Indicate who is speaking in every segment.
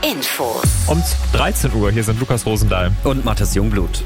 Speaker 1: Infos.
Speaker 2: Um 13 Uhr, hier sind Lukas Rosendahl
Speaker 3: und Mathis Jungblut.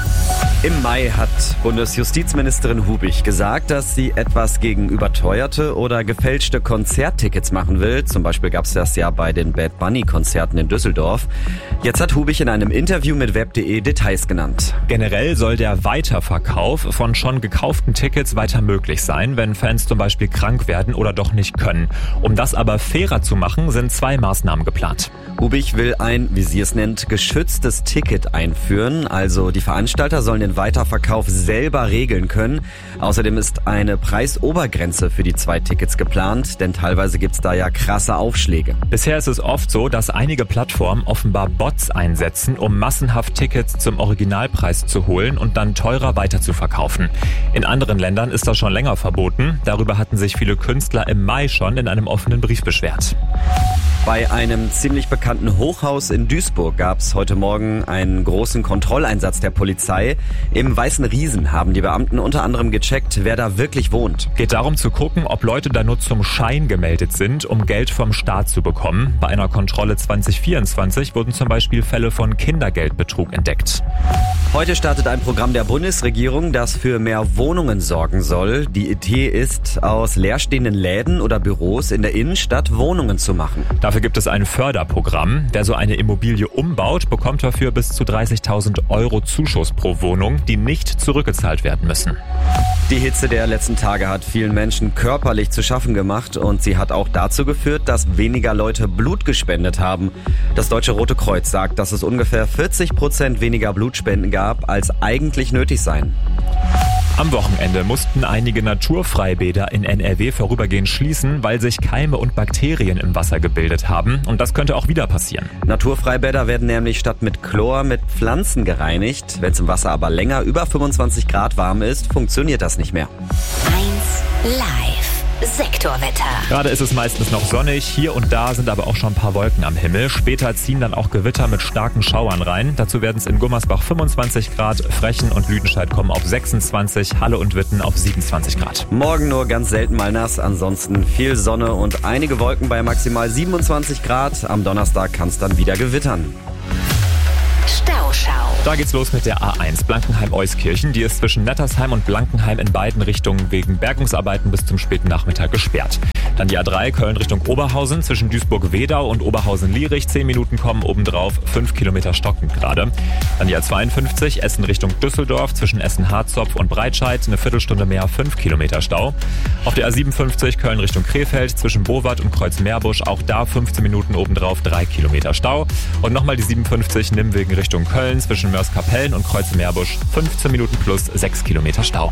Speaker 3: Im Mai hat Bundesjustizministerin Hubich gesagt, dass sie etwas gegen überteuerte oder gefälschte Konzerttickets machen will. Zum Beispiel gab es das ja bei den Bad Bunny-Konzerten in Düsseldorf. Jetzt hat Hubich in einem Interview mit web.de Details genannt.
Speaker 2: Generell soll der Weiterverkauf von schon gekauften Tickets weiter möglich sein, wenn Fans zum Beispiel krank werden oder doch nicht können. Um das aber fairer zu machen, sind 2 Maßnahmen geplant.
Speaker 3: Hubich will ein, wie sie es nennt, geschütztes Ticket einführen. Also die Veranstalter sollen den Weiterverkauf selber regeln können. Außerdem ist eine Preisobergrenze für die 2 Tickets geplant, denn teilweise gibt's da ja krasse Aufschläge.
Speaker 2: Bisher ist es oft so, dass einige Plattformen offenbar Bots einsetzen, um massenhaft Tickets zum Originalpreis zu holen und dann teurer weiterzuverkaufen. In anderen Ländern ist das schon länger verboten. Darüber hatten sich viele Künstler im Mai schon in einem offenen Brief beschwert.
Speaker 3: Bei einem ziemlich bekannten Hochhaus in Duisburg gab es heute Morgen einen großen Kontrolleinsatz der Polizei. Im Weißen Riesen haben die Beamten unter anderem gecheckt, wer da wirklich wohnt.
Speaker 2: Geht darum zu gucken, ob Leute da nur zum Schein gemeldet sind, um Geld vom Staat zu bekommen. Bei einer Kontrolle 2024 wurden zum Beispiel Fälle von Kindergeldbetrug entdeckt.
Speaker 3: Heute startet ein Programm der Bundesregierung, das für mehr Wohnungen sorgen soll. Die Idee ist, aus leerstehenden Läden oder Büros in der Innenstadt Wohnungen zu machen.
Speaker 2: Dafür gibt es ein Förderprogramm. Wer so eine Immobilie umbaut, bekommt dafür bis zu 30.000 € Zuschuss pro Wohnung, die nicht zurückgezahlt werden müssen.
Speaker 3: Die Hitze der letzten Tage hat vielen Menschen körperlich zu schaffen gemacht und sie hat auch dazu geführt, dass weniger Leute Blut gespendet haben. Das Deutsche Rote Kreuz sagt, dass es ungefähr 40% weniger Blutspenden gab, als eigentlich nötig seien.
Speaker 2: Am Wochenende mussten einige Naturfreibäder in NRW vorübergehend schließen, weil sich Keime und Bakterien im Wasser gebildet haben. Und das könnte auch wieder passieren.
Speaker 3: Naturfreibäder werden nämlich statt mit Chlor mit Pflanzen gereinigt. Wenn es im Wasser aber länger über 25 Grad warm ist, funktioniert das nicht mehr.
Speaker 1: 1 Live. Sektorwetter.
Speaker 2: Gerade ist es meistens noch sonnig, hier und da sind aber auch schon ein paar Wolken am Himmel. Später ziehen dann auch Gewitter mit starken Schauern rein. Dazu werden es in Gummersbach 25 Grad, Frechen und Lüdenscheid kommen auf 26, Halle und Witten auf 27 Grad.
Speaker 3: Morgen nur ganz selten mal nass, ansonsten viel Sonne und einige Wolken bei maximal 27 Grad. Am Donnerstag kann es dann wieder gewittern.
Speaker 1: Stauschau.
Speaker 2: Da geht's los mit der A1 Blankenheim-Euskirchen. Die ist zwischen Nettersheim und Blankenheim in beiden Richtungen wegen Bergungsarbeiten bis zum späten Nachmittag gesperrt. Dann die A3 Köln Richtung Oberhausen zwischen Duisburg-Wedau und Oberhausen-Lierich. 10 Minuten kommen obendrauf, 5 Kilometer stockend gerade. Dann die A52 Essen Richtung Düsseldorf zwischen Essen-Harzopf und Breitscheid. Eine Viertelstunde mehr, 5 Kilometer Stau. Auf der A57 Köln Richtung Krefeld zwischen Bowat und Kreuzmeerbusch. Auch da 15 Minuten obendrauf, 3 Kilometer Stau. Und nochmal die 57 Nimwegen Richtung Köln zwischen Mörs-Kapellen und Kreuzmeerbusch. 15 Minuten plus 6 Kilometer Stau.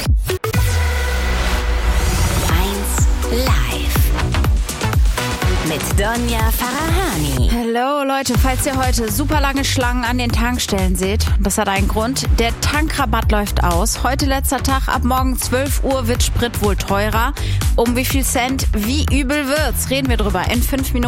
Speaker 1: 1 Live. Mit Donja Farahani.
Speaker 4: Hallo Leute, falls ihr heute super lange Schlangen an den Tankstellen seht, das hat einen Grund. Der Tankrabatt läuft aus. Heute letzter Tag, ab morgen 12 Uhr wird Sprit wohl teurer. Um wie viel Cent, wie übel wird's? Reden wir drüber in 5 Minuten.